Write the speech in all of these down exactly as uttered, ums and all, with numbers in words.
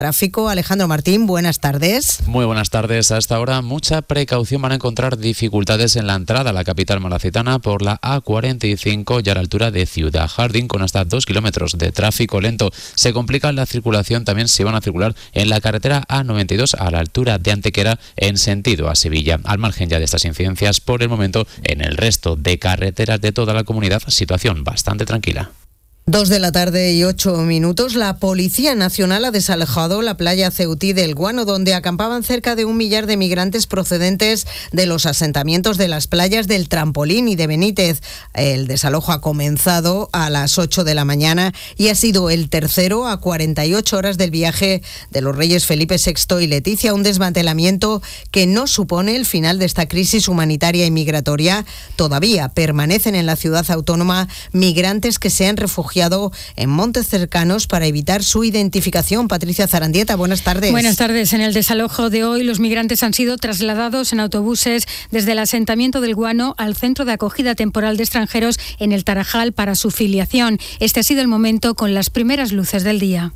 Tráfico, Alejandro Martín, buenas tardes. Muy buenas tardes. Hasta ahora mucha precaución, van a encontrar dificultades en la entrada a la capital malacitana por la A cuarenta y cinco y a la altura de Ciudad Jardín, con hasta dos kilómetros de tráfico lento. Se complica la circulación también si van a circular en la carretera A noventa y dos a la altura de Antequera en sentido a Sevilla. Al margen ya de estas incidencias, por el momento en el resto de carreteras de toda la comunidad, situación bastante tranquila. Dos de la tarde y ocho minutos, la Policía Nacional ha desalojado la playa Ceutí del Guano, donde acampaban cerca de un millar de migrantes procedentes de los asentamientos de las playas del Trampolín y de Benítez. El desalojo ha comenzado a las ocho de la mañana y ha sido el tercero a cuarenta y ocho horas del viaje de los reyes Felipe sexto y Leticia, un desmantelamiento que no supone el final de esta crisis humanitaria y migratoria. Todavía permanecen en la ciudad autónoma migrantes que se han refugiado en montes cercanos para evitar su identificación. Patricia Zarandieta, buenas tardes. Buenas tardes. En el desalojo de hoy, los migrantes han sido trasladados en autobuses desde el asentamiento del Guano al centro de acogida temporal de extranjeros en el Tarajal para su filiación. Este ha sido el momento con las primeras luces del día.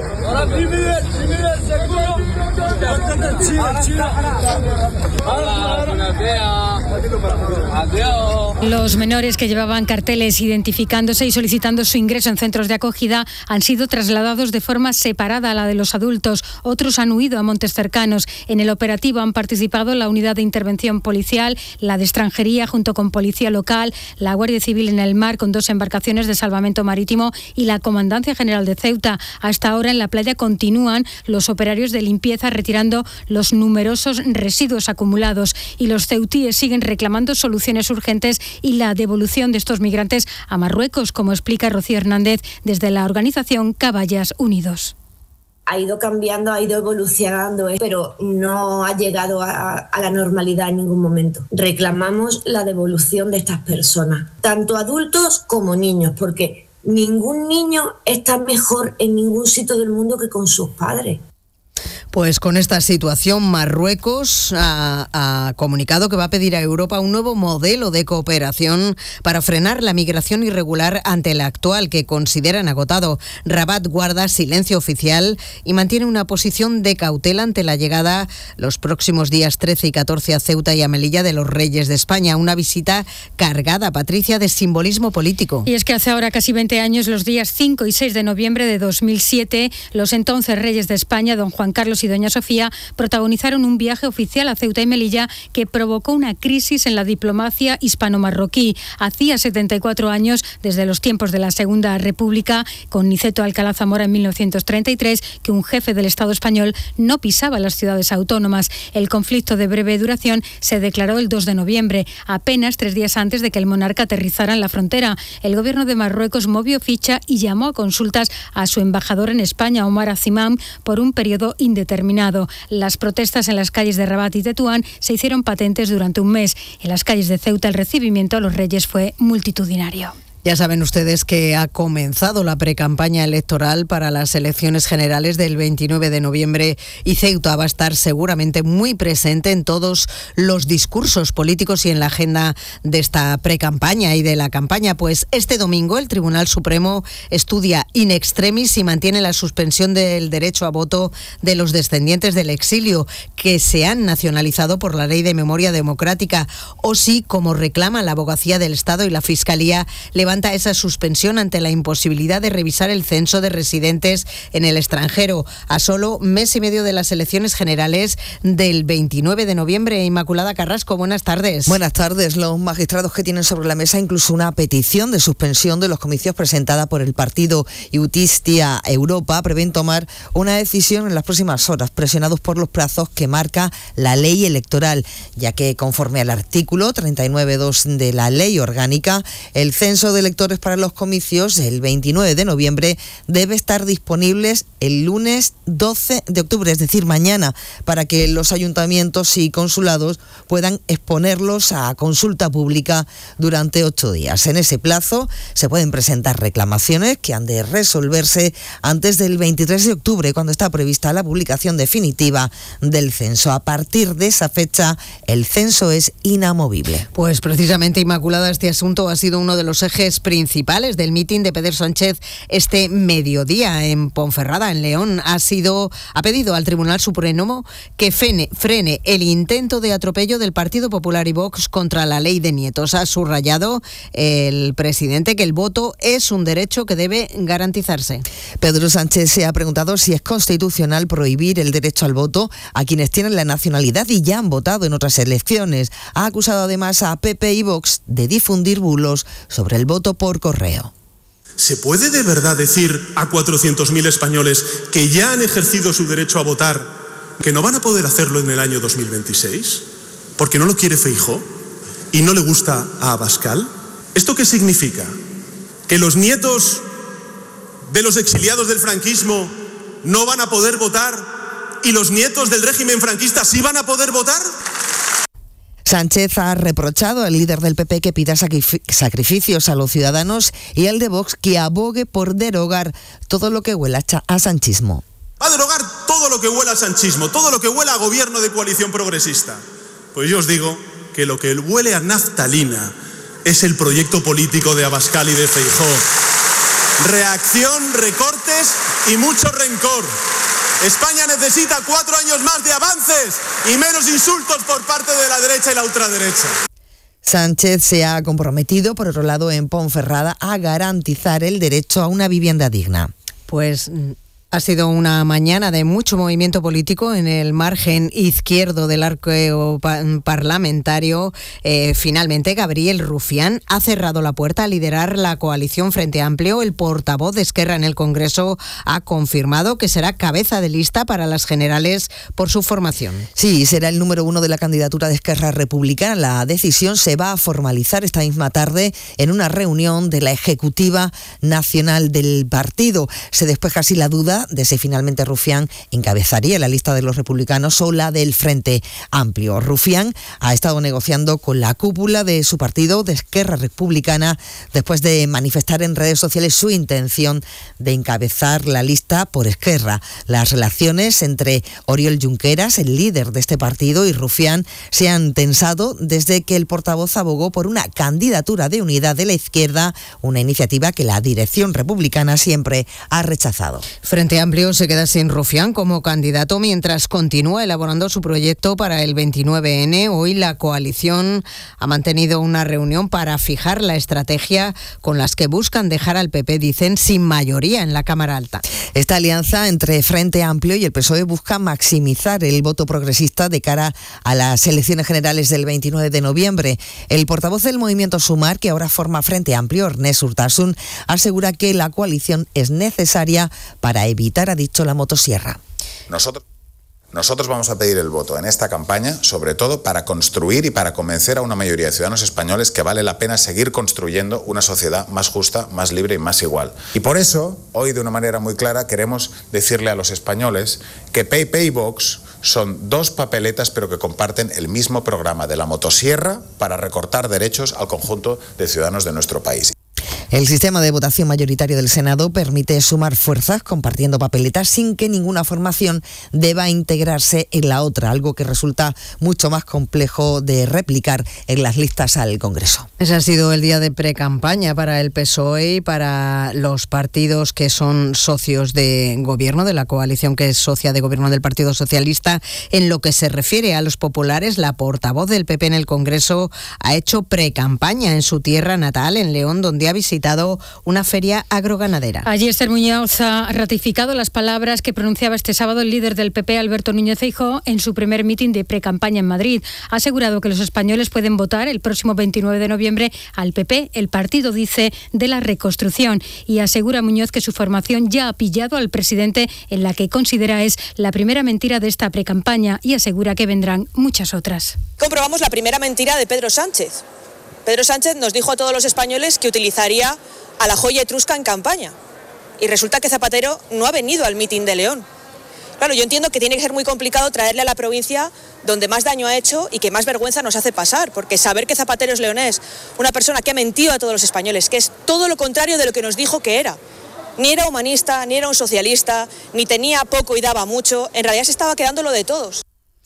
Los menores que llevaban carteles identificándose y solicitando su ingreso en centros de acogida han sido trasladados de forma separada a la de los adultos. Otros han huido a montes cercanos. En el operativo han participado la Unidad de Intervención Policial, la de Extranjería junto con Policía Local, la Guardia Civil en el mar con dos embarcaciones de salvamento marítimo y la Comandancia General de Ceuta. Hasta ahora en la playa continúan los operarios de limpieza retirando los numerosos residuos acumulados y los ceutíes siguen reclamando soluciones urgentes y la devolución de estos migrantes a Marruecos, como explica Rocío Hernández desde la organización Caballas Unidos. Ha ido cambiando, ha ido evolucionando, pero no ha llegado a, a la normalidad en ningún momento. Reclamamos la devolución de estas personas, tanto adultos como niños, porque ningún niño está mejor en ningún sitio del mundo que con sus padres. Pues con esta situación, Marruecos ha, ha comunicado que va a pedir a Europa un nuevo modelo de cooperación para frenar la migración irregular ante el actual, que consideran agotado. Rabat guarda silencio oficial y mantiene una posición de cautela ante la llegada los próximos días trece y catorce a Ceuta y a Melilla de los Reyes de España. Una visita cargada, Patricia, de simbolismo político. Y es que hace ahora casi veinte años, los días cinco y seis de noviembre de dos mil siete, los entonces Reyes de España, don Juan Carlos y doña Sofía, protagonizaron un viaje oficial a Ceuta y Melilla que provocó una crisis en la diplomacia hispano-marroquí. Hacía setenta y cuatro años, desde los tiempos de la Segunda República, con Niceto Alcalá Zamora en mil novecientos treinta y tres, que un jefe del Estado español no pisaba las ciudades autónomas. El conflicto de breve duración se declaró el dos de noviembre, apenas tres días antes de que el monarca aterrizara en la frontera. El gobierno de Marruecos movió ficha y llamó a consultas a su embajador en España, Omar Azimam, por un periodo indeterminado. Las protestas en las calles de Rabat y Tetuán se hicieron patentes durante un mes. En las calles de Ceuta el recibimiento a los reyes fue multitudinario. Ya saben ustedes que ha comenzado la precampaña electoral para las elecciones generales del veintinueve de noviembre y Ceuta va a estar seguramente muy presente en todos los discursos políticos y en la agenda de esta precampaña y de la campaña. Pues este domingo el Tribunal Supremo estudia in extremis y mantiene la suspensión del derecho a voto de los descendientes del exilio que se han nacionalizado por la Ley de Memoria Democrática, o si, como reclama la Abogacía del Estado y la Fiscalía, levanta esa suspensión ante la imposibilidad de revisar el censo de residentes en el extranjero a solo mes y medio de las elecciones generales del veintinueve de noviembre. Inmaculada Carrasco, buenas tardes. Buenas tardes. Los magistrados que tienen sobre la mesa incluso una petición de suspensión de los comicios presentada por el partido Iutistia Europa prevén tomar una decisión en las próximas horas, presionados por los plazos que marca la ley electoral, ya que conforme al artículo treinta y nueve punto dos de la ley orgánica, el censo de electores para los comicios el veintinueve de noviembre debe estar disponibles el lunes doce de octubre, es decir, mañana, para que los ayuntamientos y consulados puedan exponerlos a consulta pública durante ocho días. En ese plazo se pueden presentar reclamaciones que han de resolverse antes del veintitrés de octubre, cuando está prevista la publicación definitiva del censo. A partir de esa fecha, el censo es inamovible. Pues precisamente, Inmaculada, este asunto ha sido uno de los ejes ejes principales del mitin de Pedro Sánchez este mediodía en Ponferrada, en León. Ha sido, ha pedido al Tribunal Supremo que frene, frene el intento de atropello del Partido Popular y Vox contra la ley de nietos. Ha subrayado el presidente que el voto es un derecho que debe garantizarse. Pedro Sánchez se ha preguntado si es constitucional prohibir el derecho al voto a quienes tienen la nacionalidad y ya han votado en otras elecciones. Ha acusado además a P P y Vox de difundir bulos sobre el voto por correo. ¿Se puede de verdad decir a cuatrocientos mil españoles que ya han ejercido su derecho a votar que no van a poder hacerlo en el año dos mil veintiséis? ¿Porque no lo quiere Feijóo y no le gusta a Abascal? ¿Esto qué significa? ¿Que los nietos de los exiliados del franquismo no van a poder votar y los nietos del régimen franquista sí van a poder votar? Sánchez ha reprochado al líder del P P que pida sacrificios a los ciudadanos y al de Vox que abogue por derogar todo lo que huela a sanchismo. Va a derogar todo lo que huela a sanchismo, todo lo que huela a gobierno de coalición progresista. Pues yo os digo que lo que huele a naftalina es el proyecto político de Abascal y de Feijóo. Reacción, recortes y mucho rencor. España necesita cuatro años más de avances y menos insultos por parte de la derecha y la ultraderecha. Sánchez se ha comprometido, por otro lado, en Ponferrada, a garantizar el derecho a una vivienda digna. Pues ha sido una mañana de mucho movimiento político en el margen izquierdo del arco parlamentario. Eh, finalmente, Gabriel Rufián ha cerrado la puerta a liderar la coalición Frente Amplio. El portavoz de Esquerra en el Congreso ha confirmado que será cabeza de lista para las generales por su formación. Sí, será el número uno de la candidatura de Esquerra Republicana. La decisión se va a formalizar esta misma tarde en una reunión de la Ejecutiva Nacional del partido. Se despeja así la duda de si finalmente Rufián encabezaría la lista de los republicanos o la del Frente Amplio. Rufián ha estado negociando con la cúpula de su partido, de Esquerra Republicana, después de manifestar en redes sociales su intención de encabezar la lista por Esquerra. Las relaciones entre Oriol Junqueras, el líder de este partido, y Rufián se han tensado desde que el portavoz abogó por una candidatura de unidad de la izquierda, una iniciativa que la dirección republicana siempre ha rechazado. Frente Amplio se queda sin Rufián como candidato mientras continúa elaborando su proyecto para el veintinueve ene. Hoy la coalición ha mantenido una reunión para fijar la estrategia con las que buscan dejar al P P, dicen, sin mayoría en la Cámara Alta. Esta alianza entre Frente Amplio y el P S O E busca maximizar el voto progresista de cara a las elecciones generales del veintinueve de noviembre. El portavoz del movimiento Sumar, que ahora forma Frente Amplio, Ernest Urtasun, asegura que la coalición es necesaria para evitar, ha dicho, la motosierra. Nosotros, nosotros vamos a pedir el voto en esta campaña, sobre todo para construir y para convencer a una mayoría de ciudadanos españoles que vale la pena seguir construyendo una sociedad más justa, más libre y más igual. Y por eso, hoy de una manera muy clara, queremos decirle a los españoles que P P y Vox son dos papeletas pero que comparten el mismo programa de la motosierra para recortar derechos al conjunto de ciudadanos de nuestro país. El sistema de votación mayoritario del Senado permite sumar fuerzas compartiendo papeletas sin que ninguna formación deba integrarse en la otra, algo que resulta mucho más complejo de replicar en las listas al Congreso. Ese ha sido el día de precampaña para el P S O E y para los partidos que son socios de gobierno, de la coalición que es socia de gobierno del Partido Socialista. En lo que se refiere a los populares, la portavoz del P P en el Congreso ha hecho precampaña en su tierra natal, en León, donde ha visitado una feria agroganadera. Allí Esther Muñoz ha ratificado las palabras que pronunciaba este sábado el líder del P P, Alberto Núñez Feijóo, en su primer mitin de precampaña en Madrid. Ha asegurado que los españoles pueden votar el próximo veintinueve de noviembre al P P, el partido, dice, de la reconstrucción, y asegura Muñoz que su formación ya ha pillado al presidente en la que considera es la primera mentira de esta precampaña, y asegura que vendrán muchas otras. Comprobamos la primera mentira de Pedro Sánchez. Pedro Sánchez nos dijo a todos los españoles que utilizaría a la joya etrusca en campaña. Y resulta que Zapatero no ha venido al mitin de León. Claro, yo entiendo que tiene que ser muy complicado traerle a la provincia donde más daño ha hecho y que más vergüenza nos hace pasar, porque saber que Zapatero es leonés, una persona que ha mentido a todos los españoles, que es todo lo contrario de lo que nos dijo que era. Ni era humanista, ni era un socialista, ni tenía poco y daba mucho, en realidad se estaba quedando lo de todos.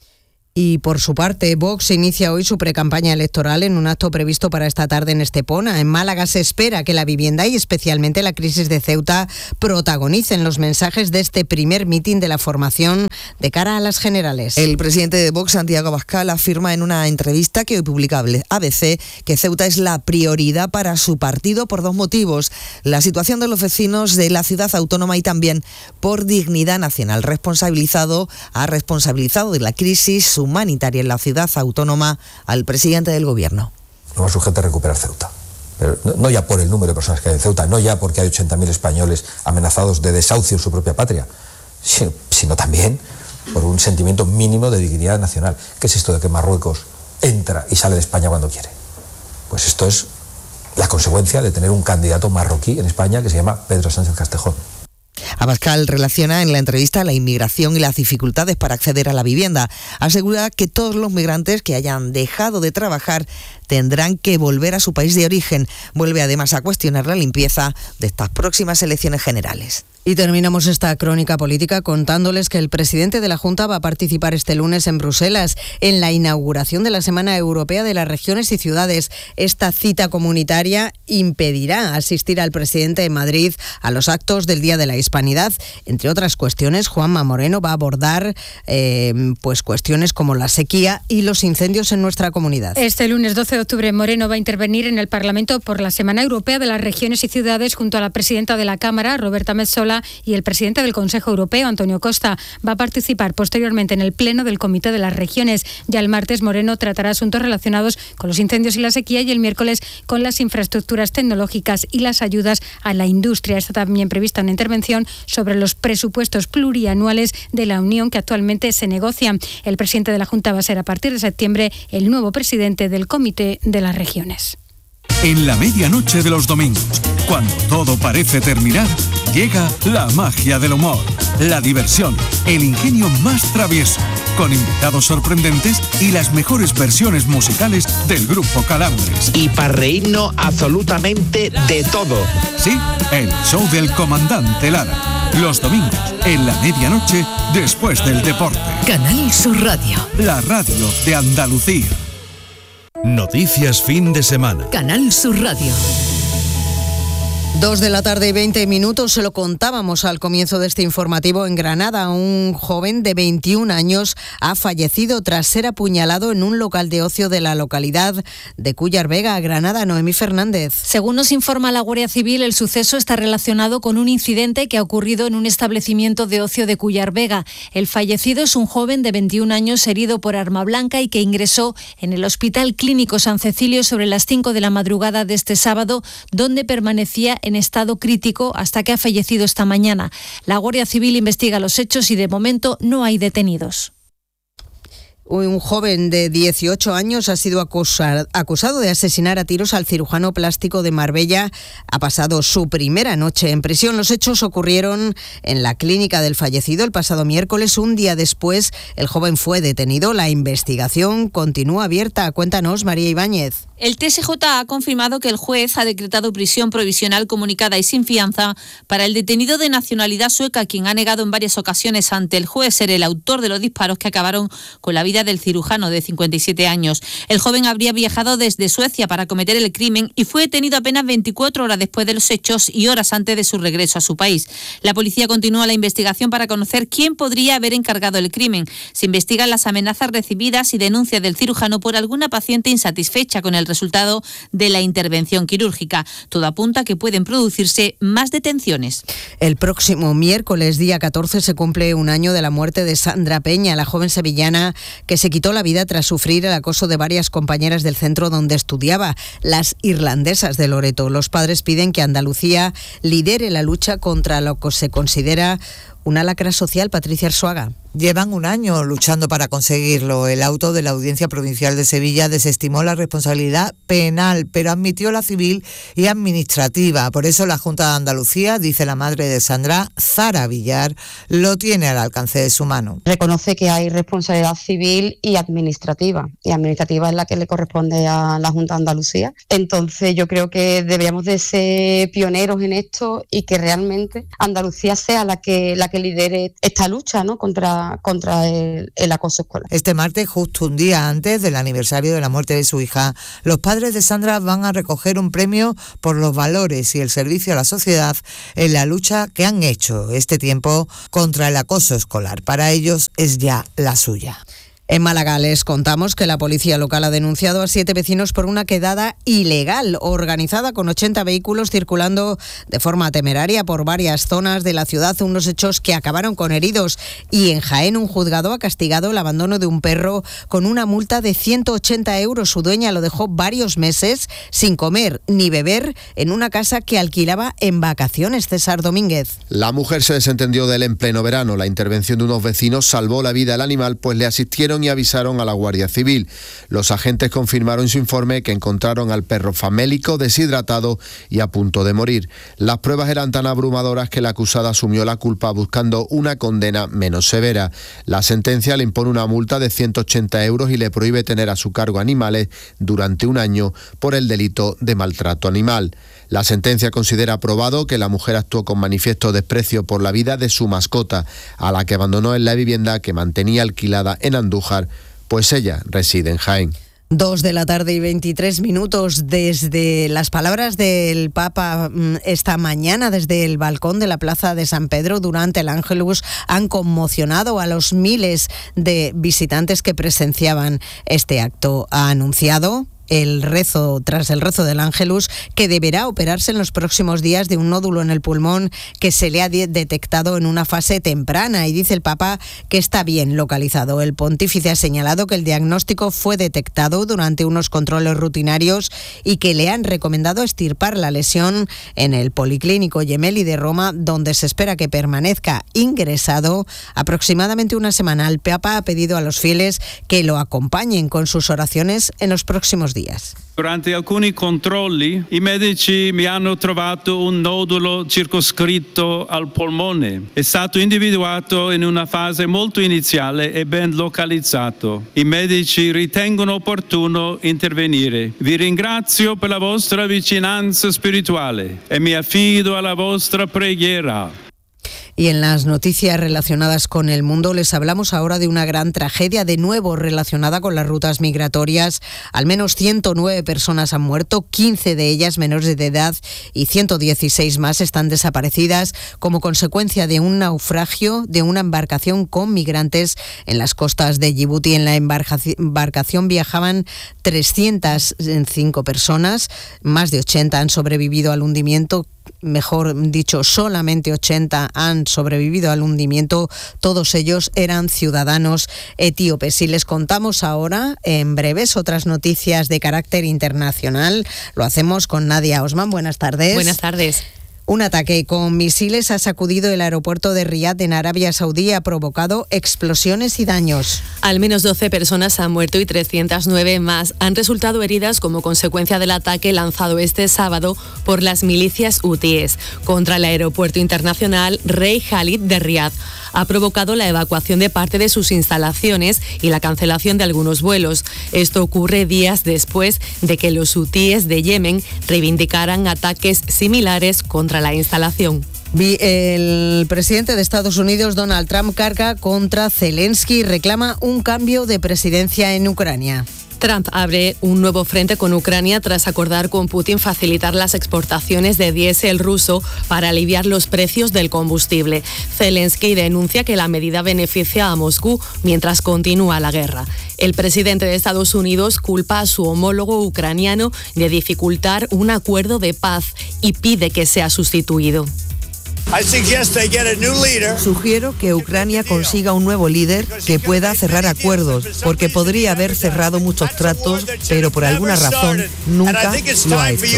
Y por su parte, Vox inicia hoy su precampaña electoral en un acto previsto para esta tarde en Estepona. En Málaga se espera que la vivienda y especialmente la crisis de Ceuta protagonicen los mensajes de este primer mitin de la formación de cara a las generales. El presidente de Vox, Santiago Abascal, afirma en una entrevista que hoy publica A B C que Ceuta es la prioridad para su partido por dos motivos: la situación de los vecinos de la ciudad autónoma y también por dignidad nacional. Responsabilizado, ha responsabilizado de la crisis humanitaria en la ciudad autónoma al presidente del gobierno. Lo más urgente es recuperar Ceuta. Pero no, no ya por el número de personas que hay en Ceuta, no ya porque hay ochenta mil españoles amenazados de desahucio en su propia patria, sino, sino también por un sentimiento mínimo de dignidad nacional. ¿Qué es esto de que Marruecos entra y sale de España cuando quiere? Pues esto es la consecuencia de tener un candidato marroquí en España que se llama Pedro Sánchez Castejón. Abascal relaciona en la entrevista la inmigración y las dificultades para acceder a la vivienda. Asegura que todos los migrantes que hayan dejado de trabajar tendrán que volver a su país de origen. Vuelve además a cuestionar la limpieza de estas próximas elecciones generales. Y terminamos esta crónica política contándoles que el presidente de la Junta va a participar este lunes en Bruselas en la inauguración de la Semana Europea de las Regiones y Ciudades. Esta cita comunitaria impedirá asistir al presidente en Madrid a los actos del Día de la Hispanidad. Entre otras cuestiones, Juanma Moreno va a abordar eh, pues cuestiones como la sequía y los incendios en nuestra comunidad. Este lunes doce de octubre, Moreno va a intervenir en el Parlamento por la Semana Europea de las Regiones y Ciudades junto a la presidenta de la Cámara, Roberta Metsola, y el presidente del Consejo Europeo, Antonio Costa. Va a participar posteriormente en el Pleno del Comité de las Regiones. Ya el martes, Moreno tratará asuntos relacionados con los incendios y la sequía y el miércoles con las infraestructuras tecnológicas y las ayudas a la industria. Está también prevista una intervención sobre los presupuestos plurianuales de la Unión que actualmente se negocian. El presidente de la Junta va a ser a partir de septiembre el nuevo presidente del Comité de las Regiones. En la medianoche de los domingos, cuando todo parece terminar, llega la magia del humor, la diversión, el ingenio más travieso, con invitados sorprendentes y las mejores versiones musicales del grupo Calambres. Y para reírnos absolutamente de todo. Sí, el show del comandante Lara. Los domingos, en la medianoche, después del deporte. Canal Sur Radio. La radio de Andalucía. Noticias fin de semana. Canal Sur Radio. Dos de la tarde y veinte minutos, se lo contábamos al comienzo de este informativo. En Granada, un joven de veintiún años ha fallecido tras ser apuñalado en un local de ocio de la localidad de Cúllar Vega, Granada. Noemí Fernández. Según nos informa la Guardia Civil, el suceso está relacionado con un incidente que ha ocurrido en un establecimiento de ocio de Cúllar Vega. El fallecido es un joven de veintiún años herido por arma blanca y que ingresó en el Hospital Clínico San Cecilio sobre las cinco de la madrugada de este sábado, donde permanecía en estado crítico hasta que ha fallecido esta mañana. La Guardia Civil investiga los hechos y de momento no hay detenidos. Un joven de dieciocho años ha sido acusar, acusado de asesinar a tiros al cirujano plástico de Marbella. Ha pasado su primera noche en prisión. Los hechos ocurrieron en la clínica del fallecido el pasado miércoles. Un día después, el joven fue detenido. La investigación continúa abierta. Cuéntanos, María Ibáñez. El T S J ha confirmado que el juez ha decretado prisión provisional comunicada y sin fianza para el detenido de nacionalidad sueca, quien ha negado en varias ocasiones ante el juez ser el autor de los disparos que acabaron con la vida del cirujano de cincuenta y siete años. El joven habría viajado desde Suecia para cometer el crimen y fue detenido apenas veinticuatro horas después de los hechos y horas antes de su regreso a su país. La policía continúa la investigación para conocer quién podría haber encargado el crimen. Se investigan las amenazas recibidas y denuncias del cirujano por alguna paciente insatisfecha con el resultado de la intervención quirúrgica. Todo apunta a que pueden producirse más detenciones. El próximo miércoles, día catorce, se cumple un año de la muerte de Sandra Peña, la joven sevillana que se quitó la vida tras sufrir el acoso de varias compañeras del centro donde estudiaba, las irlandesas de Loreto. Los padres piden que Andalucía lidere la lucha contra lo que se considera una lacra social. Patricia Arzuaga. Llevan un año luchando para conseguirlo. El auto de la Audiencia Provincial de Sevilla desestimó la responsabilidad penal, pero admitió la civil y administrativa. Por eso la Junta de Andalucía, dice la madre de Sandra, Zara Villar, lo tiene al alcance de su mano. Reconoce que hay responsabilidad civil y administrativa, y administrativa es la que le corresponde a la Junta de Andalucía. Entonces yo creo que deberíamos de ser pioneros en esto y que realmente Andalucía sea la que, la que lidere esta lucha, ¿no?, contra, contra el, el acoso escolar. Este martes, justo un día antes del aniversario de la muerte de su hija, los padres de Sandra van a recoger un premio por los valores y el servicio a la sociedad en la lucha que han hecho este tiempo contra el acoso escolar. Para ellos es ya la suya. En Málaga les contamos que la policía local ha denunciado a siete vecinos por una quedada ilegal organizada con ochenta vehículos circulando de forma temeraria por varias zonas de la ciudad, unos hechos que acabaron con heridos. Y en Jaén un juzgado ha castigado el abandono de un perro con una multa de ciento ochenta euros. Su dueña lo dejó varios meses sin comer ni beber en una casa que alquilaba en vacaciones. César Domínguez. La mujer se desentendió de él en pleno verano. La intervención de unos vecinos salvó la vida al animal, pues le asistieron y avisaron a la Guardia Civil. Los agentes confirmaron en su informe que encontraron al perro famélico, deshidratado y a punto de morir. Las pruebas eran tan abrumadoras que la acusada asumió la culpa buscando una condena menos severa. La sentencia le impone una multa de ciento ochenta euros y le prohíbe tener a su cargo animales durante un año por el delito de maltrato animal. La sentencia considera probado que la mujer actuó con manifiesto desprecio por la vida de su mascota, a la que abandonó en la vivienda que mantenía alquilada en Andújar, pues ella reside en Jaén. Dos de la tarde y veintitrés minutos. Desde las palabras del Papa esta mañana, desde el balcón de la Plaza de San Pedro durante el Ángelus, han conmocionado a los miles de visitantes que presenciaban este acto. Ha anunciado el rezo, tras el rezo del Ángelus, que deberá operarse en los próximos días de un nódulo en el pulmón que se le ha de- detectado en una fase temprana, y dice el Papa que está bien localizado. El pontífice ha señalado que el diagnóstico fue detectado durante unos controles rutinarios y que le han recomendado extirpar la lesión en el Policlínico Gemelli de Roma, donde se espera que permanezca ingresado aproximadamente una semana. El Papa ha pedido a los fieles que lo acompañen con sus oraciones en los próximos días. Durante alcuni controlli i medici mi hanno trovato un nodulo circoscritto al polmone. È stato individuato in una fase molto iniziale e ben localizzato. I medici ritengono opportuno intervenire. Vi ringrazio per la vostra vicinanza spirituale e mi affido alla vostra preghiera. Y en las noticias relacionadas con el mundo les hablamos ahora de una gran tragedia, de nuevo relacionada con las rutas migratorias. Al menos ciento nueve personas han muerto, quince de ellas menores de edad y ciento dieciséis más están desaparecidas como consecuencia de un naufragio de una embarcación con migrantes en las costas de Yibuti. En la embarcación viajaban trescientas cinco personas, más de ochenta han sobrevivido al hundimiento. Mejor dicho, solamente ochenta han sobrevivido al hundimiento. Todos ellos eran ciudadanos etíopes. Y les contamos ahora, en breves, otras noticias de carácter internacional. Lo hacemos con Nadia Osman. Buenas tardes. Buenas tardes. Un ataque con misiles ha sacudido el aeropuerto de Riad en Arabia Saudí y ha provocado explosiones y daños. Al menos doce personas han muerto y trescientas nueve más han resultado heridas como consecuencia del ataque lanzado este sábado por las milicias hutíes contra el aeropuerto internacional Rey Khalid de Riad. Ha provocado la evacuación de parte de sus instalaciones y la cancelación de algunos vuelos. Esto ocurre días después de que los hutíes de Yemen reivindicaran ataques similares contra la instalación. El presidente de Estados Unidos, Donald Trump, carga contra Zelensky y reclama un cambio de presidencia en Ucrania. Trump abre un nuevo frente con Ucrania tras acordar con Putin facilitar las exportaciones de diésel ruso para aliviar los precios del combustible. Zelensky denuncia que la medida beneficia a Moscú mientras continúa la guerra. El presidente de Estados Unidos culpa a su homólogo ucraniano de dificultar un acuerdo de paz y pide que sea sustituido. Sugiero que Ucrania consiga un nuevo líder que pueda cerrar acuerdos, porque podría haber cerrado muchos tratos, pero por alguna razón nunca lo ha hecho.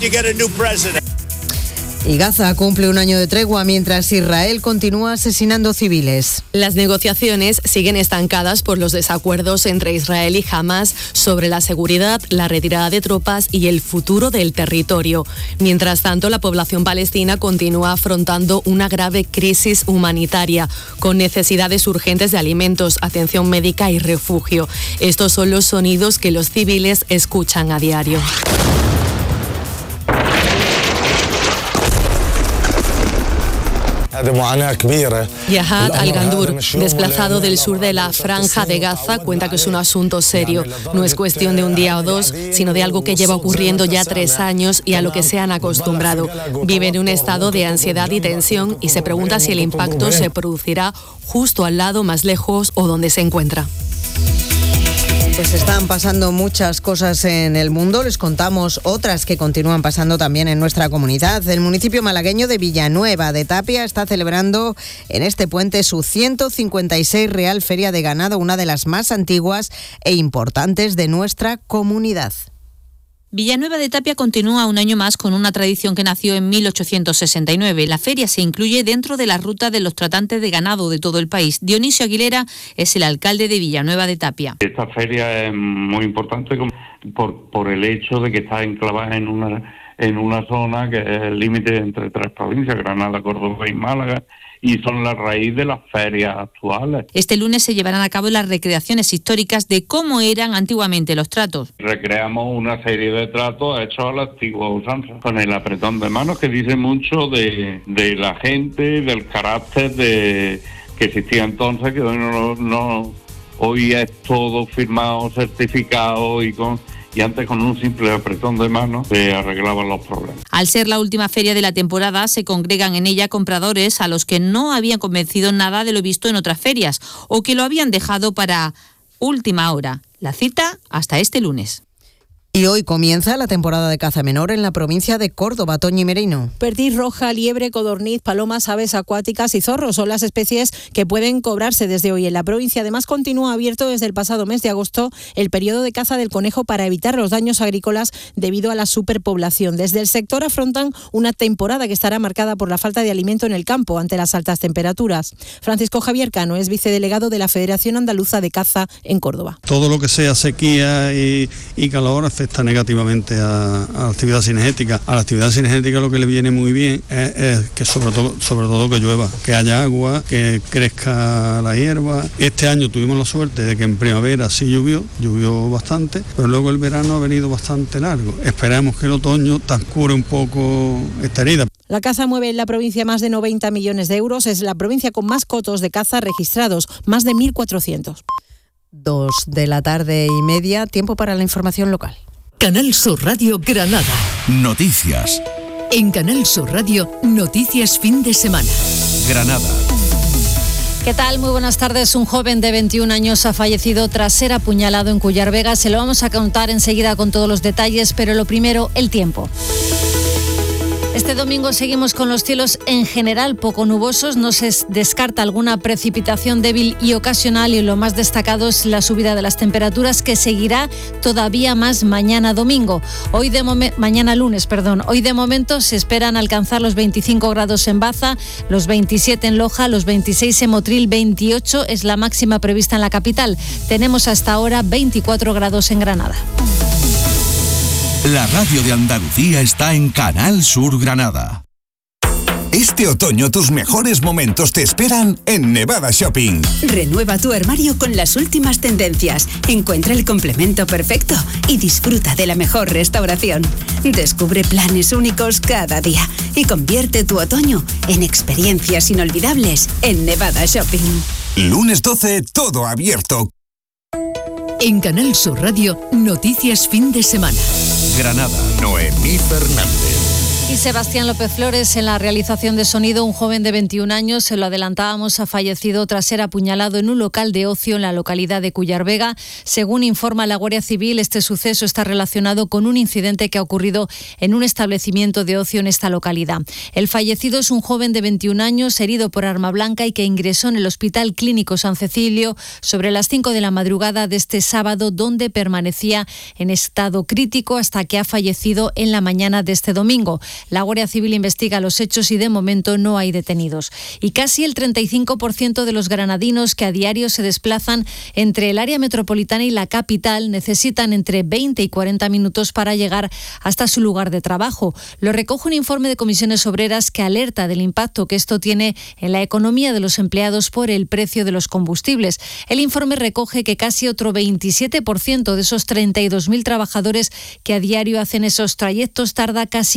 Y Gaza cumple un año de tregua mientras Israel continúa asesinando civiles. Las negociaciones siguen estancadas por los desacuerdos entre Israel y Hamás sobre la seguridad, la retirada de tropas y el futuro del territorio. Mientras tanto, la población palestina continúa afrontando una grave crisis humanitaria, con necesidades urgentes de alimentos, atención médica y refugio. Estos son los sonidos que los civiles escuchan a diario. Yahad Al-Gandur, desplazado del sur de la Franja de Gaza, cuenta que es un asunto serio. No es cuestión de un día o dos, sino de algo que lleva ocurriendo ya tres años y a lo que se han acostumbrado. Vive en un estado de ansiedad y tensión y se pregunta si el impacto se producirá justo al lado, más lejos o donde se encuentra. Pues están pasando muchas cosas en el mundo, les contamos otras que continúan pasando también en nuestra comunidad. El municipio malagueño de Villanueva de Tapia está celebrando en este puente su ciento cincuenta y seis Real Feria de Ganado, una de las más antiguas e importantes de nuestra comunidad. Villanueva de Tapia continúa un año más con una tradición que nació en mil ochocientos sesenta y nueve. La feria se incluye dentro de la ruta de los tratantes de ganado de todo el país. Dionisio Aguilera es el alcalde de Villanueva de Tapia. Esta feria es muy importante por, por el hecho de que está enclavada en una, en una zona que es el límite entre tres provincias, Granada, Córdoba y Málaga, y son la raíz de las ferias actuales. Este lunes se llevarán a cabo las recreaciones históricas de cómo eran antiguamente los tratos. Recreamos una serie de tratos hechos a la antigua usanza, con el apretón de manos, que dice mucho de, de la gente, del carácter de que existía entonces, que hoy no, no hoy es todo firmado, certificado y con... y antes con un simple apretón de mano se arreglaban los problemas. Al ser la última feria de la temporada, se congregan en ella compradores a los que no habían convencido nada de lo visto en otras ferias o que lo habían dejado para última hora. La cita hasta este lunes. Y hoy comienza la temporada de caza menor en la provincia de Córdoba. Toñi Merino. Perdiz roja, liebre, codorniz, palomas, aves acuáticas y zorros son las especies que pueden cobrarse desde hoy en la provincia. Además, continúa abierto desde el pasado mes de agosto el periodo de caza del conejo para evitar los daños agrícolas debido a la superpoblación. Desde el sector afrontan una temporada que estará marcada por la falta de alimento en el campo ante las altas temperaturas. Francisco Javier Cano es vicedelegado de la Federación Andaluza de Caza en Córdoba. Todo lo que sea sequía y, y calor afecta negativamente a, a la actividad cinegética. A la actividad cinegética lo que le viene muy bien es, es que sobre todo, sobre todo que llueva, que haya agua, que crezca la hierba. Este año tuvimos la suerte de que en primavera sí llovió, llovió bastante, pero luego el verano ha venido bastante largo. Esperamos que el otoño transcurra un poco esta herida. La caza mueve en la provincia más de noventa millones de euros. Es la provincia con más cotos de caza registrados, más de mil cuatrocientos. Dos de la tarde y media, tiempo para la información local. Canal Sur Radio Granada. Noticias. En Canal Sur Radio, noticias fin de semana. Granada. ¿Qué tal? Muy buenas tardes. Un joven de veintiún años ha fallecido tras ser apuñalado en Cuyar Vega. Se lo vamos a contar enseguida con todos los detalles, pero lo primero, el tiempo. Este domingo seguimos con los cielos en general poco nubosos, no se descarta alguna precipitación débil y ocasional y lo más destacado es la subida de las temperaturas que seguirá todavía más mañana domingo. Hoy de momen- mañana lunes, perdón. Hoy de momento se esperan alcanzar los veinticinco grados en Baza, los veintisiete en Loja, los veintiséis en Motril, veintiocho es la máxima prevista en la capital. Tenemos hasta ahora veinticuatro grados en Granada. La radio de Andalucía está en Canal Sur Granada. Este otoño tus mejores momentos te esperan en Nevada Shopping. Renueva tu armario con las últimas tendencias. Encuentra el complemento perfecto y disfruta de la mejor restauración. Descubre planes únicos cada día y convierte tu otoño en experiencias inolvidables en Nevada Shopping. Lunes doce, todo abierto. En Canal Sur Radio, noticias fin de semana. Granada, Noemí Fernández. Y Sebastián López Flores en la realización de sonido, un joven de veintiún años, se lo adelantábamos, ha fallecido tras ser apuñalado en un local de ocio en la localidad de Cuyar Vega. Según informa la Guardia Civil, este suceso está relacionado con un incidente que ha ocurrido en un establecimiento de ocio en esta localidad. El fallecido es un joven de veintiún años, herido por arma blanca y que ingresó en el Hospital Clínico San Cecilio sobre las cinco de la madrugada de este sábado, donde permanecía en estado crítico hasta que ha fallecido en la mañana de este domingo. La Guardia Civil investiga los hechos y de momento no hay detenidos. Y casi el treinta y cinco por ciento de los granadinos que a diario se desplazan entre el área metropolitana y la capital necesitan entre veinte y cuarenta minutos para llegar hasta su lugar de trabajo. Lo recoge un informe de Comisiones Obreras que alerta del impacto que esto tiene en la economía de los empleados por el precio de los combustibles. El informe recoge que casi otro veintisiete por ciento de esos treinta y dos mil trabajadores que a diario hacen esos trayectos tarda casi una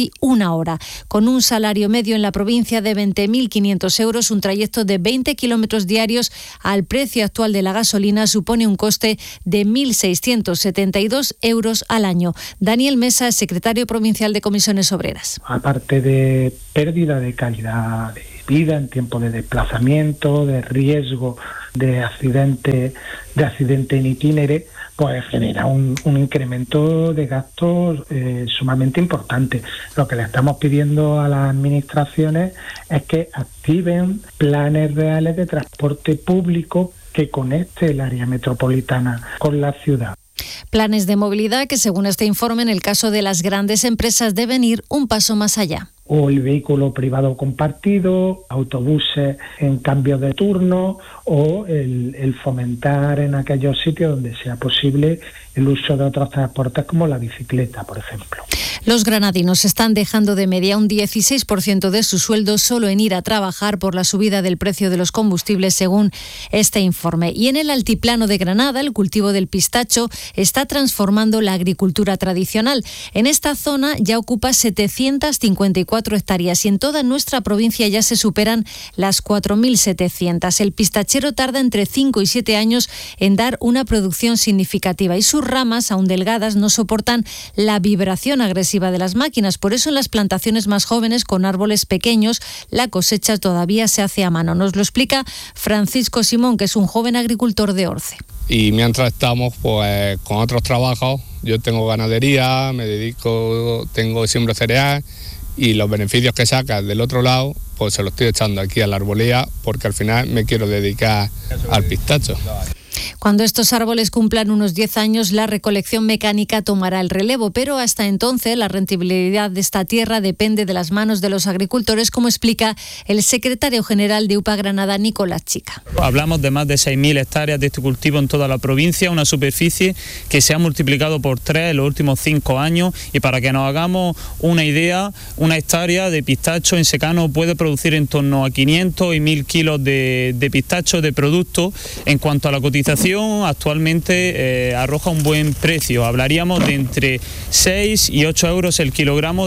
una hora. Con un salario medio en la provincia de veinte mil quinientos euros, un trayecto de veinte kilómetros diarios al precio actual de la gasolina supone un coste de mil seiscientos setenta y dos euros al año. Daniel Mesa, secretario provincial de Comisiones Obreras. Aparte de pérdida de calidad de vida en tiempo de desplazamiento, de riesgo de accidente, de accidente en itinere, pues genera un, un incremento de gastos eh, sumamente importante. Lo que le estamos pidiendo a las administraciones es que activen planes reales de transporte público que conecte el área metropolitana con la ciudad. Planes de movilidad que, según este informe, en el caso de las grandes empresas deben ir un paso más allá. O el vehículo privado compartido, autobuses en cambio de turno o el, el fomentar en aquellos sitios donde sea posible el uso de otros transportes como la bicicleta, por ejemplo. Los granadinos están dejando de media un dieciséis por ciento de su sueldo solo en ir a trabajar por la subida del precio de los combustibles, según este informe. Y en el altiplano de Granada, el cultivo del pistacho está transformando la agricultura tradicional. En esta zona ya ocupa setecientas cincuenta y cuatro hectáreas y en toda nuestra provincia ya se superan las cuatro mil setecientas. El pistachero tarda entre cinco y siete años en dar una producción significativa y sus ramas, aún delgadas, no soportan la vibración agresiva de las máquinas. Por eso en las plantaciones más jóvenes, con árboles pequeños, la cosecha todavía se hace a mano. Nos lo explica Francisco Simón, que es un joven agricultor de Orce. Y mientras estamos pues con otros trabajos, yo tengo ganadería, me dedico, tengo siembro cereal y los beneficios que sacas del otro lado pues se los estoy echando aquí a la arbolía porque al final me quiero dedicar al pistacho. Cuando estos árboles cumplan unos diez años, la recolección mecánica tomará el relevo, pero hasta entonces la rentabilidad de esta tierra depende de las manos de los agricultores, como explica el secretario general de U P A Granada, Nicolás Chica. Hablamos de más de seis mil hectáreas de este cultivo en toda la provincia, una superficie que se ha multiplicado por tres en los últimos cinco años, y para que nos hagamos una idea, una hectárea de pistacho en secano puede producir en torno a quinientos y mil kilos de, de pistacho de producto. En cuanto a la cotización, actualmente eh, arroja un buen precio. Hablaríamos de entre seis y ocho euros el kilogramo.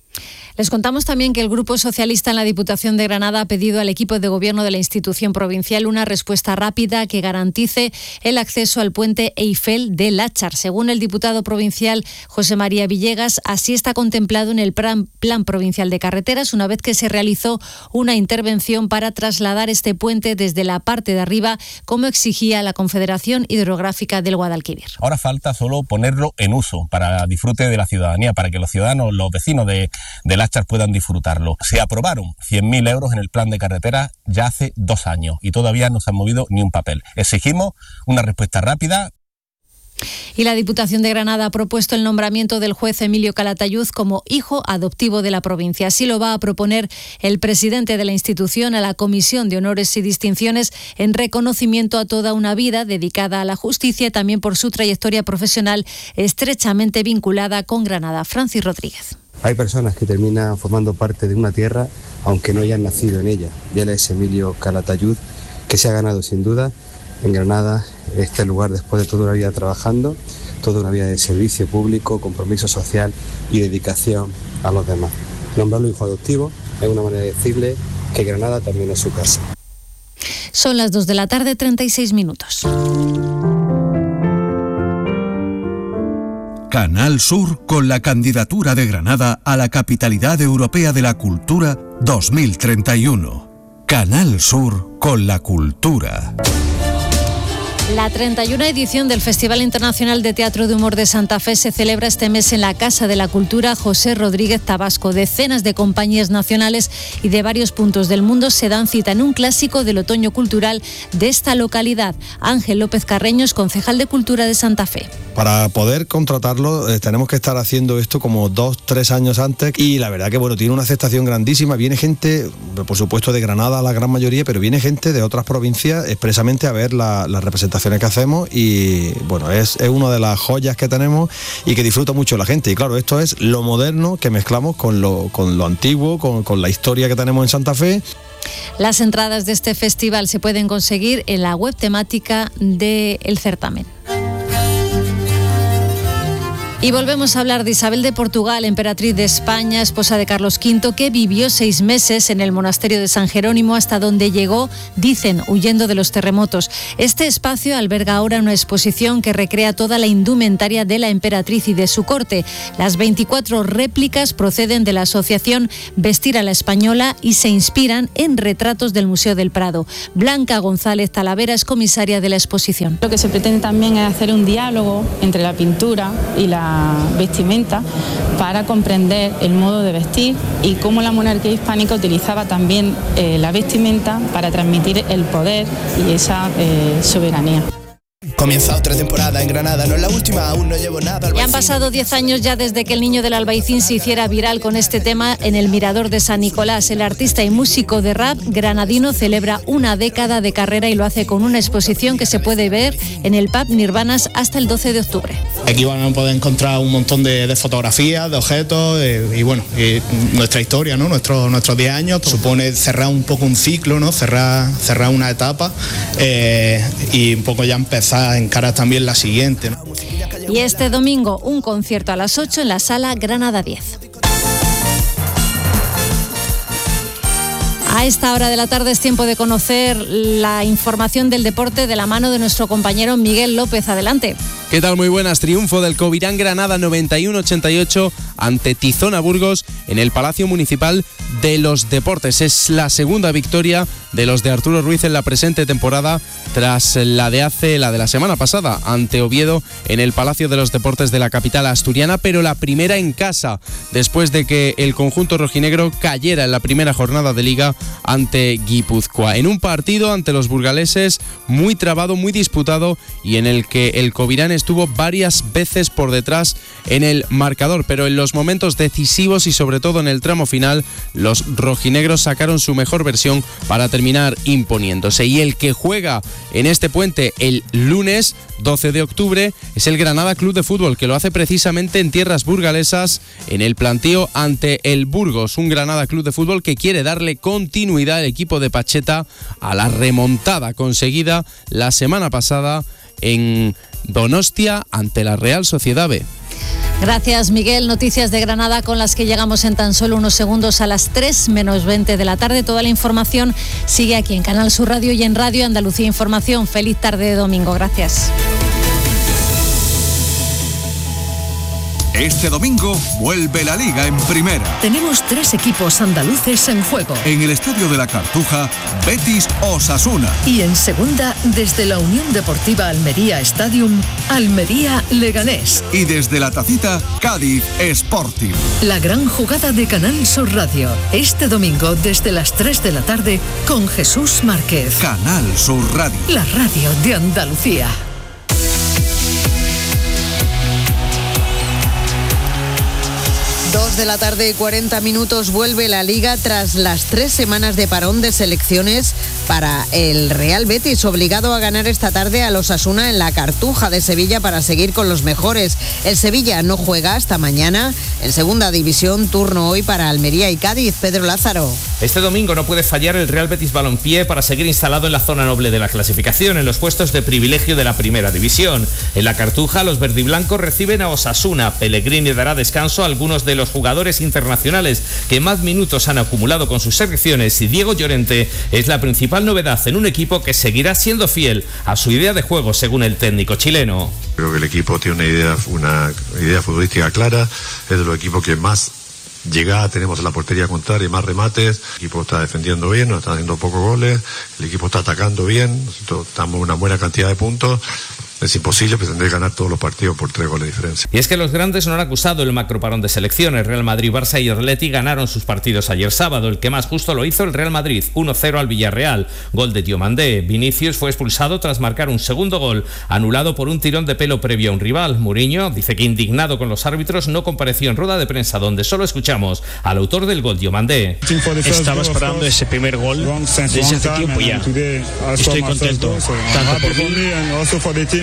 Les contamos también que el Grupo Socialista en la Diputación de Granada ha pedido al equipo de gobierno de la institución provincial una respuesta rápida que garantice el acceso al puente Eiffel de Láchar. Según el diputado provincial José María Villegas, así está contemplado en el Plan, Plan Provincial de Carreteras, una vez que se realizó una intervención para trasladar este puente desde la parte de arriba, como exigía la Confederación Hidrográfica del Guadalquivir. Ahora falta solo ponerlo en uso para disfrute de la ciudadanía, para que los ciudadanos, los vecinos de, de Láchar puedan disfrutarlo. Se aprobaron cien mil euros en el plan de carretera ya hace dos años y todavía no se han movido ni un papel. Exigimos una respuesta rápida. Y la Diputación de Granada ha propuesto el nombramiento del juez Emilio Calatayud como hijo adoptivo de la provincia. Así lo va a proponer el presidente de la institución a la Comisión de Honores y Distinciones en reconocimiento a toda una vida dedicada a la justicia y también por su trayectoria profesional estrechamente vinculada con Granada. Francis Rodríguez. Hay personas que terminan formando parte de una tierra aunque no hayan nacido en ella. Y él es Emilio Calatayud, que se ha ganado sin duda en Granada este lugar después de toda una vida trabajando, toda una vida de servicio público, compromiso social y dedicación a los demás. Nombrarlo hijo adoptivo es una manera de decirle que Granada también es su casa. Son las dos de la tarde, treinta y seis minutos. Canal Sur con la candidatura de Granada a la Capitalidad Europea de la Cultura dos mil treinta y uno. Canal Sur con la cultura. La treinta y una edición del Festival Internacional de Teatro de Humor de Santa Fe se celebra este mes en la Casa de la Cultura José Rodríguez Tabasco. Decenas de compañías nacionales y de varios puntos del mundo se dan cita en un clásico del otoño cultural de esta localidad. Ángel López Carreño, concejal de Cultura de Santa Fe. Para poder contratarlo eh, tenemos que estar haciendo esto como dos, tres años antes y la verdad que bueno, tiene una aceptación grandísima. Viene gente, por supuesto de Granada la gran mayoría, pero viene gente de otras provincias expresamente a ver la, la representación que hacemos y bueno, es, es una de las joyas que tenemos y que disfruta mucho la gente. Y claro, esto es lo moderno que mezclamos con lo, con lo antiguo, con, con la historia que tenemos en Santa Fe. Las entradas de este festival se pueden conseguir en la web temática del certamen. Y volvemos a hablar de Isabel de Portugal, emperatriz de España, esposa de Carlos quinto, que vivió seis meses en el monasterio de San Jerónimo, hasta donde llegó, dicen, huyendo de los terremotos. Este espacio alberga ahora una exposición que recrea toda la indumentaria de la emperatriz y de su corte. Las veinticuatro réplicas proceden de la asociación Vestir a la Española y se inspiran en retratos del Museo del Prado. Blanca González Talavera es comisaria de la exposición. Lo que se pretende también es hacer un diálogo entre la pintura y la vestimenta para comprender el modo de vestir y cómo la monarquía hispánica utilizaba también eh, la vestimenta para transmitir el poder y esa eh, soberanía. Comienza otra temporada en Granada, no es la última, aún no llevo nada. Ya han pasado diez años ya desde que el niño del Albaicín se hiciera viral con este tema en el Mirador de San Nicolás. El artista y músico de rap granadino celebra una década de carrera y lo hace con una exposición que se puede ver en el pub Nirvanas hasta el doce de octubre. Aquí van a poder encontrar un montón de, de fotografías, de objetos eh, y bueno, y nuestra historia, ¿no? Nuestro, nuestros diez años supone cerrar un poco un ciclo, ¿no? Cerrar, cerrar una etapa eh, y un poco ya empezar a encarar también la siguiente, ¿no? Y este domingo un concierto a las ocho en la Sala Granada diez. A esta hora de la tarde es tiempo de conocer la información del deporte de la mano de nuestro compañero Miguel López. Adelante. ¿Qué tal? Muy buenas. Triunfo del Covirán Granada noventa y uno ochenta y ocho ante Tizona Burgos en el Palacio Municipal de los Deportes. Es la segunda victoria de los de Arturo Ruiz en la presente temporada, tras la de hace, la de la semana pasada, ante Oviedo en el Palacio de los Deportes de la capital asturiana, pero la primera en casa, después de que el conjunto rojinegro cayera en la primera jornada de Liga ante Guipúzcoa. En un partido ante los burgaleses muy trabado, muy disputado y en el que el Covirán estuvo varias veces por detrás en el marcador, pero en los momentos decisivos y sobre todo en el tramo final, los rojinegros sacaron su mejor versión para terminar imponiéndose. Y el que juega en este puente el lunes doce de octubre es el Granada Club de Fútbol, que lo hace precisamente en tierras burgalesas en el plantío ante el Burgos, un Granada Club de Fútbol que quiere darle continuidad al equipo de Pacheta a la remontada conseguida la semana pasada en Donostia ante la Real Sociedad B. Gracias, Miguel. Noticias de Granada con las que llegamos en tan solo unos segundos a las tres menos veinte de la tarde. Toda la información sigue aquí en Canal Sur Radio y en Radio Andalucía Información. Feliz tarde de domingo. Gracias. Este domingo vuelve la Liga en Primera. Tenemos tres equipos andaluces en juego. En el Estadio de la Cartuja, Betis Osasuna. Y en Segunda, desde la Unión Deportiva Almería Stadium, Almería Leganés. Y desde la Tacita, Cádiz Sporting. La gran jugada de Canal Sur Radio. Este domingo desde las tres de la tarde con Jesús Márquez. Canal Sur Radio. La radio de Andalucía. Dos de la tarde y cuarenta minutos, vuelve la Liga tras las tres semanas de parón de selecciones para el Real Betis, obligado a ganar esta tarde a los Osasuna en la Cartuja de Sevilla para seguir con los mejores. El Sevilla no juega hasta mañana. En segunda división, turno hoy para Almería y Cádiz. Pedro Lázaro. Este domingo no puede fallar el Real Betis Balompié para seguir instalado en la zona noble de la clasificación, en los puestos de privilegio de la primera división. En la Cartuja, los verdiblancos reciben a Osasuna. Pellegrini dará descanso a algunos de los jugadores internacionales que más minutos han acumulado con sus selecciones, y Diego Llorente es la principal novedad en un equipo que seguirá siendo fiel a su idea de juego, según el técnico chileno. Creo que el equipo tiene una idea, una idea futbolística clara, es de los equipos que más llegada tenemos a la portería contraria y más remates. El equipo está defendiendo bien, nos está haciendo pocos goles, el equipo está atacando bien, nosotros estamos en una buena cantidad de puntos. Es imposible, pues tendré que ganar todos los partidos por tres goles de diferencia. Y es que los grandes no han acusado el macroparón de selecciones. Real Madrid, Barça y Atleti ganaron sus partidos ayer sábado. El que más justo lo hizo el Real Madrid, uno cero al Villarreal. Gol de Diomandé. Vinicius fue expulsado tras marcar un segundo gol, anulado por un tirón de pelo previo a un rival. Mourinho dice que, indignado con los árbitros, no compareció en rueda de prensa, donde solo escuchamos al autor del gol, Diomandé. Estaba esperando ese primer gol desde hace tiempo ya. Estoy contento, tanto por mí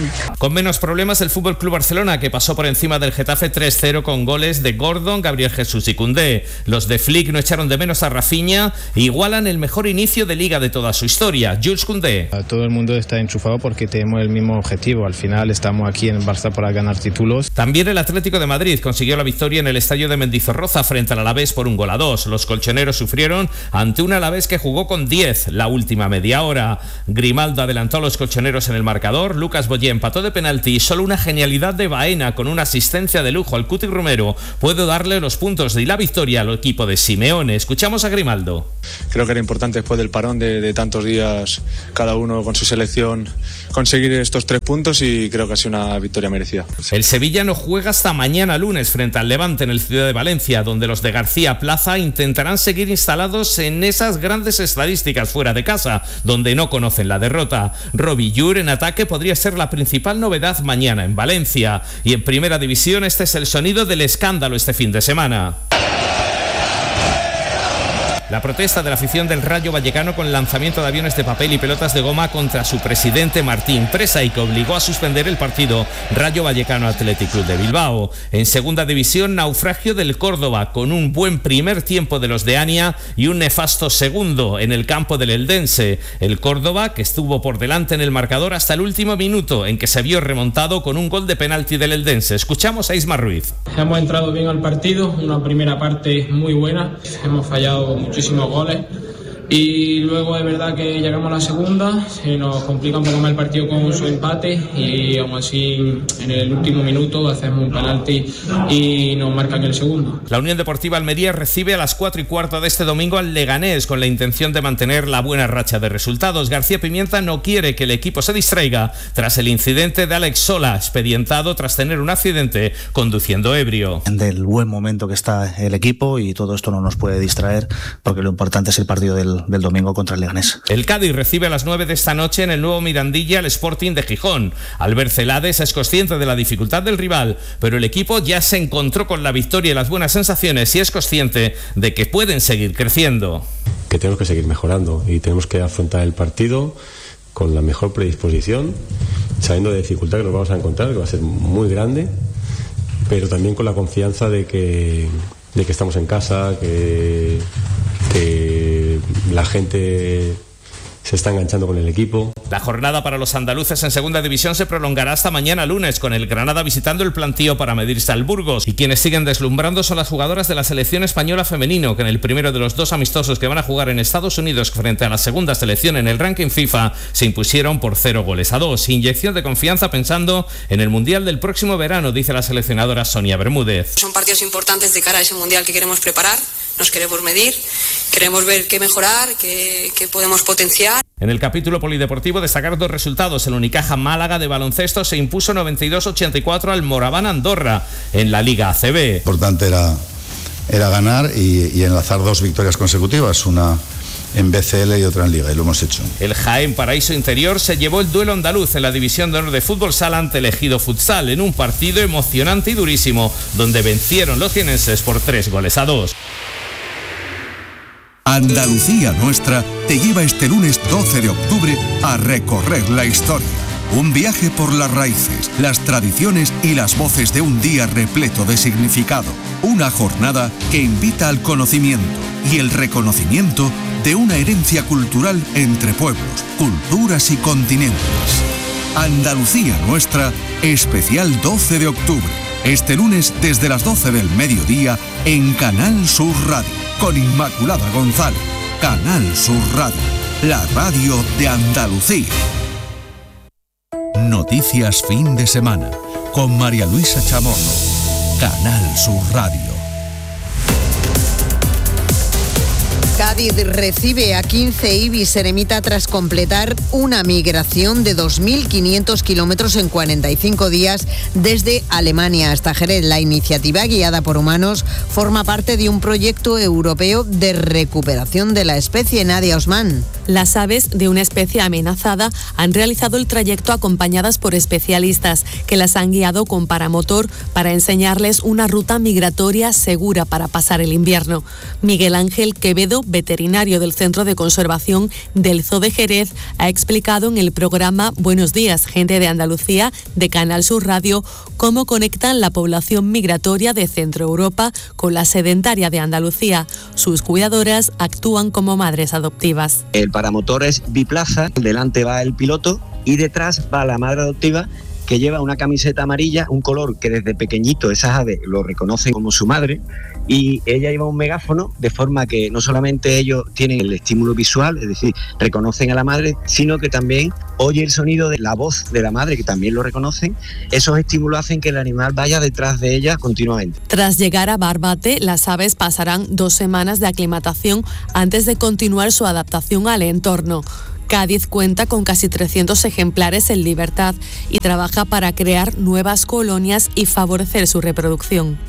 Con menos problemas el F C Barcelona, que pasó por encima del Getafe tres cero con goles de Gordon, Gabriel Jesús y Koundé. Los de Flick no echaron de menos a Rafinha e igualan el mejor inicio de liga de toda su historia. Jules Koundé. Todo el mundo está enchufado porque tenemos el mismo objetivo. Al final estamos aquí en el Barça para ganar títulos. También el Atlético de Madrid consiguió la victoria en el estadio de Mendizorroza frente al Alavés por un gol a dos. Los colchoneros sufrieron ante un Alavés que jugó con diez la última media hora. Grimaldo adelantó a los colchoneros en el marcador. Lucas Boyé empató de penalti y solo una genialidad de Baena con una asistencia de lujo al Cuti Romero puede darle los puntos y la victoria al equipo de Simeone. Escuchamos a Grimaldo. Creo que era importante después del parón de, de tantos días, cada uno con su selección, conseguir estos tres puntos y creo que ha sido una victoria merecida. El Sevilla no juega hasta mañana lunes frente al Levante en el Ciudad de Valencia, donde los de García Plaza intentarán seguir instalados en esas grandes estadísticas fuera de casa, donde no conocen la derrota. Robbie Llur en ataque podría ser la principal novedad mañana en Valencia. Y en Primera División este es el sonido del escándalo este fin de semana. La protesta de la afición del Rayo Vallecano con lanzamiento de aviones de papel y pelotas de goma contra su presidente Martín Presa y que obligó a suspender el partido Rayo Vallecano Athletic Club de Bilbao. En Segunda División, naufragio del Córdoba con un buen primer tiempo de los de Ania y un nefasto segundo en el campo del Eldense. El Córdoba, que estuvo por delante en el marcador hasta el último minuto, en que se vio remontado con un gol de penalti del Eldense. Escuchamos a Ismar Ruiz. Hemos entrado bien al partido, una primera parte muy buena, hemos fallado mucho muchísimos goles y luego es verdad que llegamos a la segunda, se nos complica un poco más el partido con su empate y aún así en el último minuto hacemos un penalti y nos marcan el segundo. La Unión Deportiva Almería recibe a las cuatro y cuarto de este domingo al Leganés con la intención de mantener la buena racha de resultados. García Pimienta no quiere que el equipo se distraiga tras el incidente de Alex Sola, expedientado tras tener un accidente conduciendo ebrio. Del buen momento que está el equipo y todo esto no nos puede distraer porque lo importante es el partido del del domingo contra el Leganés. El Cádiz recibe a las nueve de esta noche en el nuevo Mirandilla al Sporting de Gijón. Albert Celades es consciente de la dificultad del rival, pero el equipo ya se encontró con la victoria y las buenas sensaciones y es consciente de que pueden seguir creciendo. Que tenemos que seguir mejorando y tenemos que afrontar el partido con la mejor predisposición, sabiendo de la dificultad que nos vamos a encontrar, que va a ser muy grande, pero también con la confianza de que, de que estamos en casa, que... que la gente se está enganchando con el equipo. La jornada para los andaluces en Segunda División se prolongará hasta mañana lunes, con el Granada visitando el Plantío para medirse al Burgos. Y quienes siguen deslumbrando son las jugadoras de la selección española femenino, que en el primero de los dos amistosos que van a jugar en Estados Unidos frente a la segunda selección en el ranking FIFA se impusieron por cero goles a dos. Inyección de confianza pensando en el Mundial del próximo verano, dice la seleccionadora Sonia Bermúdez. Son partidos importantes de cara a ese Mundial que queremos preparar, nos queremos medir, queremos ver qué mejorar, qué, qué podemos potenciar. En el capítulo polideportivo destacar dos resultados. El Unicaja Málaga de baloncesto se impuso noventa y dos a ochenta y cuatro al Moraván Andorra en la Liga A C B. Importante era, era ganar y, y enlazar dos victorias consecutivas, una en B C L y otra en Liga, y lo hemos hecho. El Jaén Paraíso Interior se llevó el duelo andaluz en la División de Honor de Fútbol Sala ante el Ejido Futsal en un partido emocionante y durísimo, donde vencieron los jienenses por tres goles a dos. Andalucía Nuestra te lleva este lunes doce de octubre a recorrer la historia. Un viaje por las raíces, las tradiciones y las voces de un día repleto de significado. Una jornada que invita al conocimiento y el reconocimiento de una herencia cultural entre pueblos, culturas y continentes. Andalucía Nuestra, especial doce de octubre. Este lunes desde las doce del mediodía en Canal Sur Radio. Con Inmaculada González. Canal Sur Radio, la radio de Andalucía. Noticias fin de semana con María Luisa Chamorro. Canal Sur Radio. Cádiz recibe a quince Ibis Eremita tras completar una migración de dos mil quinientos kilómetros en cuarenta y cinco días desde Alemania hasta Jerez. La iniciativa, guiada por humanos, forma parte de un proyecto europeo de recuperación de la especie. Nadia Osman. Las aves de una especie amenazada han realizado el trayecto acompañadas por especialistas que las han guiado con paramotor para enseñarles una ruta migratoria segura para pasar el invierno. Miguel Ángel Quevedo, veterinario del Centro de Conservación del Zoo de Jerez, ha explicado en el programa Buenos días, gente de Andalucía, de Canal Sur Radio, cómo conectan la población migratoria de Centro Europa con la sedentaria de Andalucía. Sus cuidadoras actúan como madres adoptivas. El paramotor es biplaza, delante va el piloto y detrás va la madre adoptiva, que lleva una camiseta amarilla, un color que desde pequeñito esas aves lo reconocen como su madre, y ella lleva un megáfono de forma que no solamente ellos tienen el estímulo visual, es decir, reconocen a la madre, sino que también oye el sonido de la voz de la madre, que también lo reconocen. Esos estímulos hacen que el animal vaya detrás de ella continuamente. Tras llegar a Barbate, las aves pasarán dos semanas de aclimatación antes de continuar su adaptación al entorno. Cádiz cuenta con casi trescientos ejemplares en libertad y trabaja para crear nuevas colonias y favorecer su reproducción.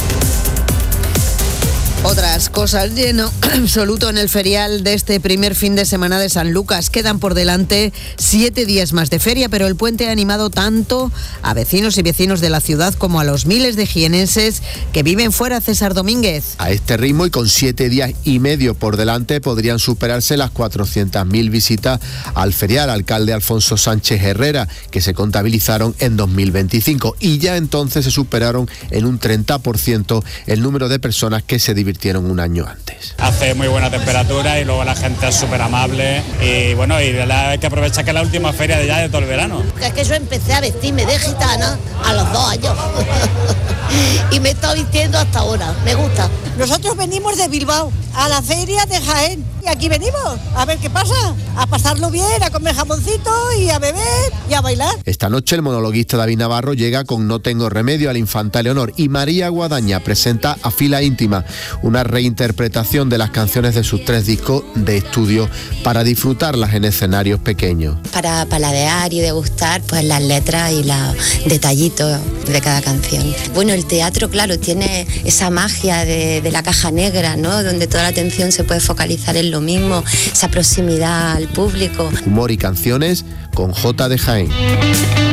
Otras cosas, lleno absoluto en el ferial de este primer fin de semana de San Lucas. Quedan por delante siete días más de feria, pero el puente ha animado tanto a vecinos y vecinos de la ciudad como a los miles de jienenses que viven fuera. César Domínguez. A este ritmo y con siete días y medio por delante podrían superarse las cuatrocientas mil visitas al ferial. Alcalde Alfonso Sánchez Herrera, que se contabilizaron en dos mil veinticinco, y ya entonces se superaron en un treinta por ciento el número de personas que se divirtieron un año antes. Hace muy buena temperatura y luego la gente es súper amable y bueno, y la, hay que aprovechar que es la última feria de ya de todo el verano. Es que yo empecé a vestirme de gitana a los dos años y me he estado vistiendo hasta ahora, me gusta. Nosotros venimos de Bilbao a la feria de Jaén y aquí venimos a ver qué pasa, a pasarlo bien, a comer jamoncito y a beber y a bailar. Esta noche el monologuista David Navarro llega con No tengo remedio al Infanta Leonor y María Guadaña presenta A Fila Íntima, una reinterpretación de las canciones de sus tres discos de estudio para disfrutarlas en escenarios pequeños. Para paladear y degustar pues las letras y los detallitos de cada canción. Bueno, el teatro, claro, tiene esa magia de, de la caja negra, ¿no? Donde toda la atención se puede focalizar en lo mismo, esa proximidad al público. Humor y canciones con J de Jaén.